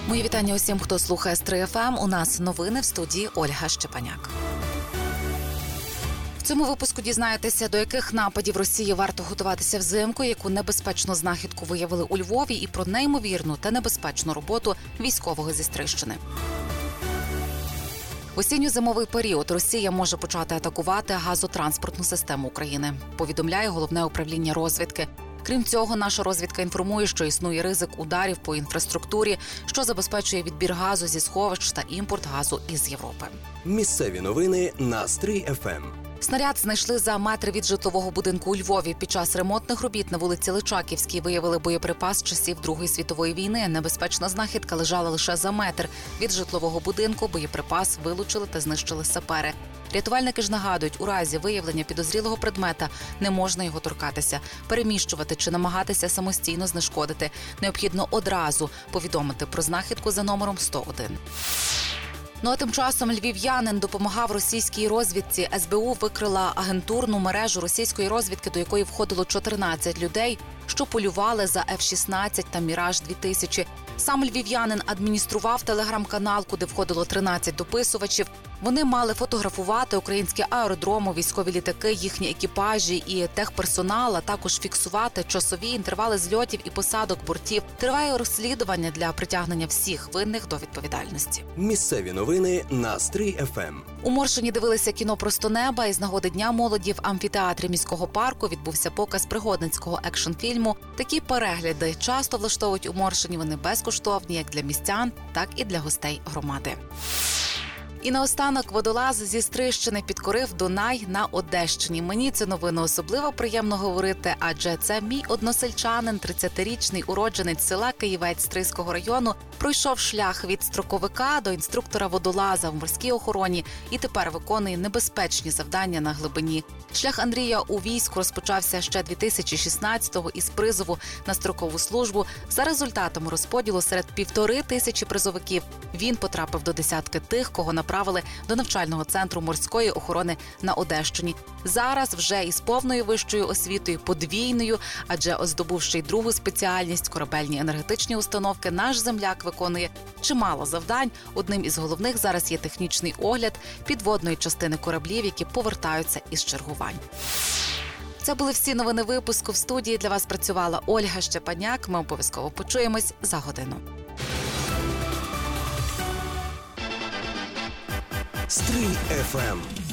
Мої вітання усім, хто слухає Стрий ФМ. У нас новини в студії Ольга Щепаняк. В цьому випуску дізнаєтеся, до яких нападів Росії варто готуватися взимку, яку небезпечну знахідку виявили у Львові, і про неймовірну та небезпечну роботу військового зі Стрийщини. В осінньо-зимовий період Росія може почати атакувати газотранспортну систему України, повідомляє Головне управління розвідки. Крім цього, наша розвідка інформує, що існує ризик ударів по інфраструктурі, що забезпечує відбір газу зі сховищ та імпорт газу із Європи. Місцеві новини на Стрий ФМ. Снаряд знайшли за метр від житлового будинку у Львові. Під час ремонтних робіт на вулиці Личаківській виявили боєприпас часів Другої світової війни. Небезпечна знахідка лежала лише за метр від житлового будинку. Боєприпас вилучили та знищили сапери. Рятувальники ж нагадують, у разі виявлення підозрілого предмета не можна його торкатися, переміщувати чи намагатися самостійно знешкодити. Необхідно одразу повідомити про знахідку за номером 101. Ну а тим часом львів'янин допомагав російській розвідці. СБУ викрила агентурну мережу російської розвідки, до якої входило 14 людей, що полювали за F-16 та Міраж-2000. Сам львів'янин адміністрував телеграм-канал, куди входило 13 дописувачів. Вони мали фотографувати українські аеродроми, військові літаки, їхні екіпажі і техперсонал, а також фіксувати часові інтервали зльотів і посадок бортів. Триває розслідування для притягнення всіх винних до відповідальності. Місцеві новини на Стрий ФМ. У Моршині дивилися кіно «Просто неба», і з нагоди Дня молоді в амфітеатрі міського парку відбувся показ пригодницького екшн-фільму. Такі перегляди часто влаштовують у Моршині. Вони безкоштовні як для містян, так і для гостей громади. І наостанок водолаз зі Стрийщини підкорив Дунай на Одещині. Мені цю новину особливо приємно говорити, адже це мій односельчанин, 30-річний уродженець села Київець Стрийського району, пройшов шлях від строковика до інструктора-водолаза в морській охороні і тепер виконує небезпечні завдання на глибині. Шлях Андрія у війську розпочався ще 2016-го із призову на строкову службу. За результатами розподілу серед 1500 призовиків він потрапив до десятки тих, кого направили до навчального центру морської охорони на Одещині. Зараз вже із повною вищою освітою, подвійною, адже оздобувши й другу спеціальність – корабельні енергетичні установки, наш земляк виконує чимало завдань. Одним із головних зараз є технічний огляд підводної частини кораблів, які повертаються із чергувань. Це були всі новини випуску. В студії для вас працювала Ольга Щепаняк. Ми обов'язково почуємось за годину. Стрий ФМ.